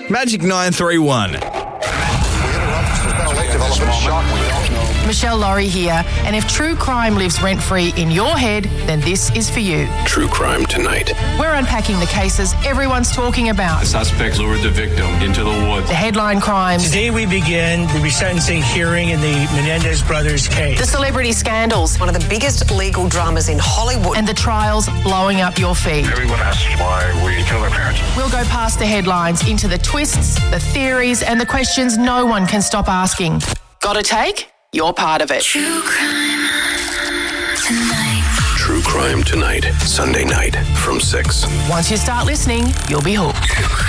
Magic 931. Michelle Laurie here, and if true crime lives rent-free in your head, then this is for you. True Crime Tonight. We're unpacking the cases everyone's talking about. The suspect lured the victim into the woods. The headline crimes. Today we begin the resentencing hearing in the Menendez brothers case. The celebrity scandals. One of the biggest legal dramas in Hollywood. And the trials blowing up your feed. Everyone asks why we kill their parents. We'll go past the headlines into the twists, the theories, and the questions no one can stop asking. Got a take? You're part of it. True Crime Tonight. Sunday night from 6. Once you start listening, you'll be hooked.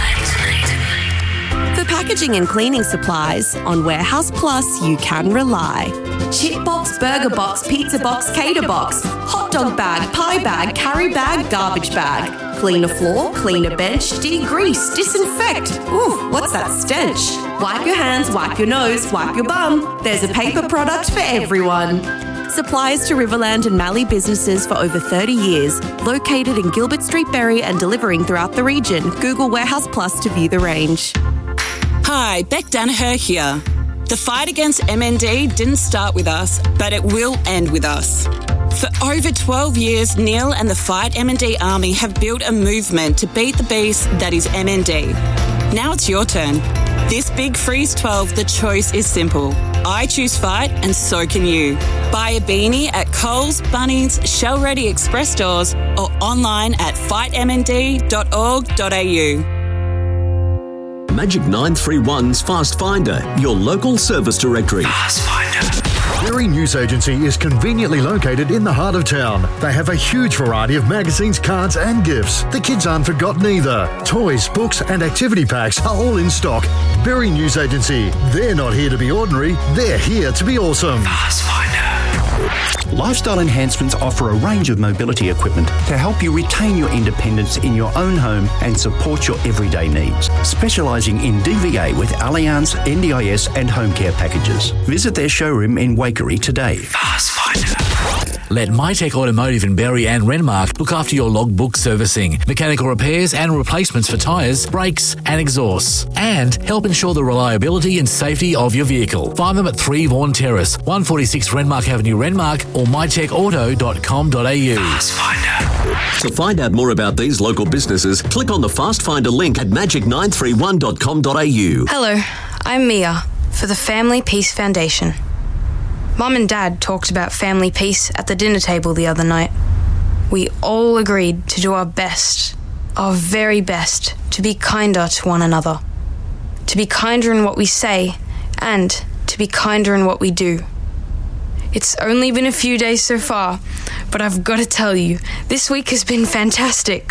For packaging and cleaning supplies, on Warehouse Plus you can rely. Chip box, burger box, pizza box, cater box, hot dog bag, pie bag, carry bag, garbage bag. Clean a floor, clean a bench, degrease, disinfect. Ooh, what's that stench? Wipe your hands, wipe your nose, wipe your bum. There's a paper product for everyone. Supplies to Riverland and Mallee businesses for over 30 years. Located in Gilbert Street, Berry, and delivering throughout the region. Google Warehouse Plus to view the range. Hi, Beck Danaher here. The fight against MND didn't start with us, but it will end with us. For over 12 years, Neil and the Fight MND Army have built a movement to beat the beast that is MND. Now it's your turn. This Big Freeze 12, the choice is simple. I choose Fight and so can you. Buy a beanie at Coles, Bunnings, Shell Ready Express stores or online at fightmnd.org.au. Magic 931's Fast Finder, your local service directory. Fast Finder. Berry News Agency is conveniently located in the heart of town. They have a huge variety of magazines, cards and gifts. The kids aren't forgotten either. Toys, books and activity packs are all in stock. Berry News Agency. They're not here to be ordinary. They're here to be awesome. Fast Finder. Lifestyle Enhancements offer a range of mobility equipment to help you retain your independence in your own home and support your everyday needs. Specialising in DVA with Allianz, NDIS and home care packages. Visit their showroom in Waikerie today. Fast Finder. Let MyTech Automotive in Berry and Renmark look after your logbook servicing, mechanical repairs and replacements for tyres, brakes and exhausts, and help ensure the reliability and safety of your vehicle. Find them at 3 Vaughan Terrace, 146 Renmark Avenue, Renmark, or mytechauto.com.au. Fast Finder. To find out more about these local businesses, click on the Fast Finder link at magic931.com.au. Hello, I'm Mia for the Family Peace Foundation. Mum and Dad talked about family peace at the dinner table the other night. We all agreed to do our best, our very best, to be kinder to one another. To be kinder in what we say and to be kinder in what we do. It's only been a few days so far, but I've got to tell you, this week has been fantastic.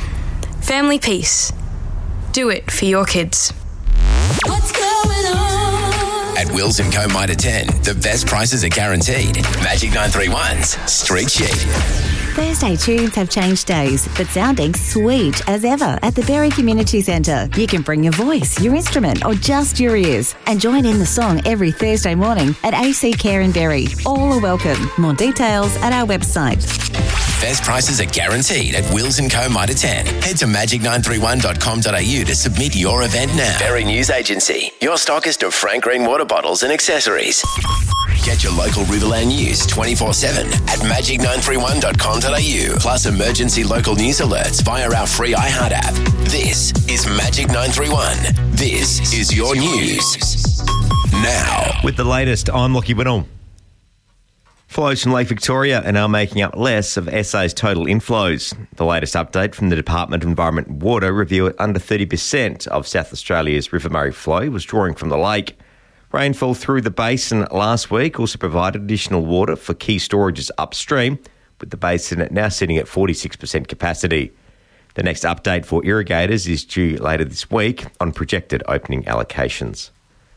Family peace. Do it for your kids. What's going on? At Wills & Co. Mitre 10, the best prices are guaranteed. Magic 931's Street Sheet. Thursday tunes have changed days, but sounding sweet as ever at the Berry Community Centre. You can bring your voice, your instrument, or just your ears and join in the song every Thursday morning at AC Care in Berry. All are welcome. More details at our website. Best prices are guaranteed at Wills & Co. Mitre 10. Head to magic931.com.au to submit your event now. Berry News Agency, your stockist of Frank Green water bottles and accessories. Get your local Riverland news 24/7 at magic931.com.au. Plus emergency local news alerts via our free iHeart app. This is Magic 931. This is your news. Now. With the latest, I'm Lockie Whittle. Flows from Lake Victoria are now making up less of SA's total inflows. The latest update from the Department of Environment and Water reveal that under 30% of South Australia's River Murray flow was drawing from the lake. Rainfall through the basin last week also provided additional water for key storages upstream, with the basin now sitting at 46% capacity. The next update for irrigators is due later this week on projected opening allocations.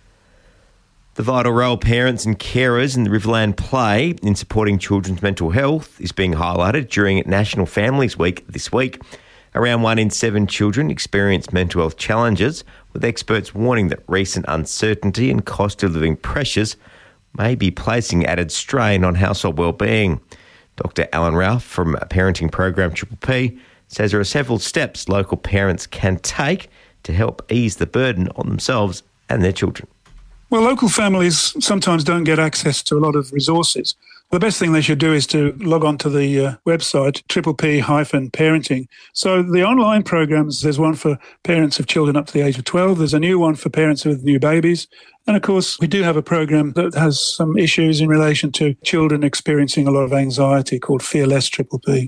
The vital role parents and carers in the Riverland play in supporting children's mental health is being highlighted during National Families Week this week. Around 1 in 7 children experience mental health challenges, with experts warning that recent uncertainty and cost of living pressures may be placing added strain on household well-being. Dr. Alan Ralph from parenting program Triple P says there are several steps local parents can take to help ease the burden on themselves and their children. Well, local families sometimes don't get access to a lot of resources. The best thing they should do is to log on to the website, PPP-parenting. So the online programs, there's one for parents of children up to the age of 12. There's a new one for parents with new babies. And, of course, we do have a program that has some issues in relation to children experiencing a lot of anxiety called Fear Less PPP.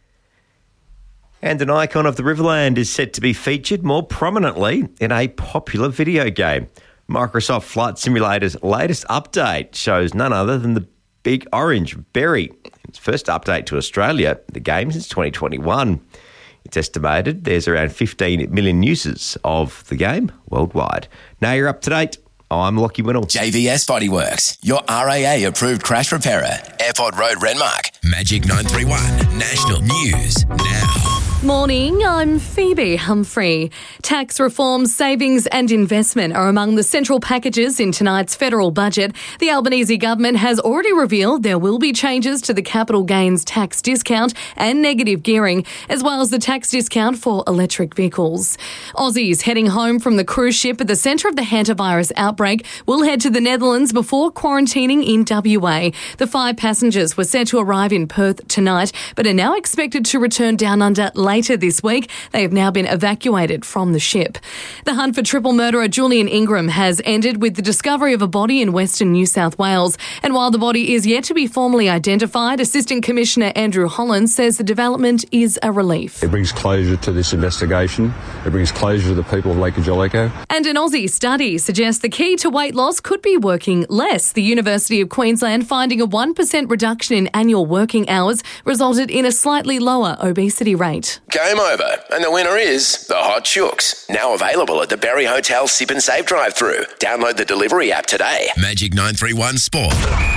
And an icon of the Riverland is set to be featured more prominently in a popular video game. Microsoft Flight Simulator's latest update shows none other than the Big Orange Berry. Its first update to Australia, the game since 2021. It's estimated there's around 15 million users of the game worldwide. Now you're up to date. I'm Lockie Winnell. JVS Bodyworks, your RAA approved crash repairer. Airport Road, Renmark. Magic 931 National News now. Morning, I'm Phoebe Humphrey. Tax reform, savings and investment are among the central packages in tonight's federal budget. The Albanese government has already revealed there will be changes to the capital gains tax discount and negative gearing, as well as the tax discount for electric vehicles. Aussies heading home from the cruise ship at the centre of the hantavirus outbreak will head to the Netherlands before quarantining in WA. The 5 passengers were said to arrive in Perth tonight, but are now expected to return down under later this week. They have now been evacuated from the ship. The hunt for triple murderer Julian Ingram has ended with the discovery of a body in Western New South Wales. And while the body is yet to be formally identified, Assistant Commissioner Andrew Holland says the development is a relief. It brings closure to this investigation. It brings closure to the people of Lake Angelico. And an Aussie study suggests the key to weight loss could be working less. The University of Queensland finding a 1% reduction in annual working hours resulted in a slightly lower obesity rate. Game over, and the winner is the Hot Chooks. Now available at the Berry Hotel Sip and Save drive-thru. Download the delivery app today. Magic 931 Sport.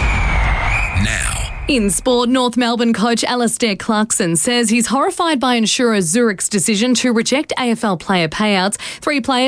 Now. In sport, North Melbourne coach Alastair Clarkson says he's horrified by insurer Zurich's decision to reject AFL player payouts. 3 players